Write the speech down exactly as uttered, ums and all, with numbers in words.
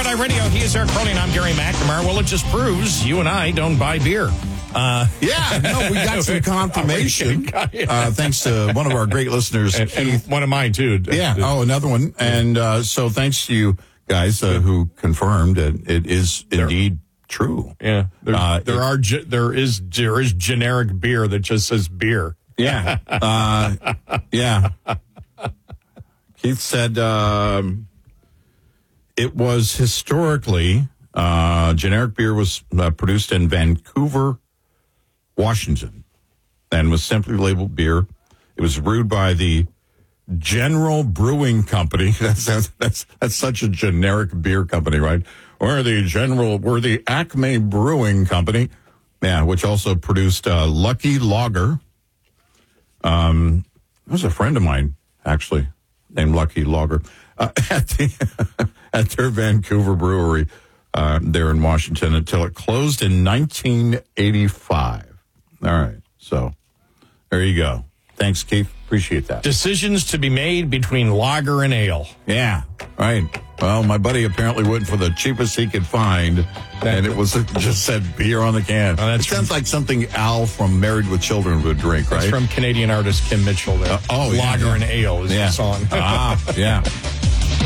Red Eye Radio. He is Eric Crowley, and I'm Gary McNamara. Well, it just proves you and I don't buy beer. Uh, yeah, no, we got some confirmation. Uh, thanks to one of our great listeners. And, and one of mine, too. Yeah, oh, another one. And uh, so thanks to you guys uh, who confirmed it, it is indeed true. Yeah, there, uh, there it, are ge- there is there is generic beer that just says beer. Yeah, uh, yeah. Keith said um, it was historically uh, generic beer was uh, produced in Vancouver, Washington, and was simply labeled beer. It was brewed by the General Brewing Company. That's that's that's such a generic beer company, right? Or the General, or the Acme Brewing Company, yeah, which also produced uh, Lucky Lager. Um, it was a friend of mine actually named Lucky Lager uh, at the at their Vancouver brewery uh, there in Washington until it closed in nineteen eighty-five. All right, so there you go. Thanks, Keith. Appreciate that. Decisions to be made between lager and ale. Yeah, right. Well, my buddy apparently went for the cheapest he could find, and it was it just said beer on the can. Oh, that sounds like something Al from Married with Children would drink, right? That's from Canadian artist Kim Mitchell there. Uh, oh, Lager yeah, yeah. and ale is yeah. the song. Ah, yeah.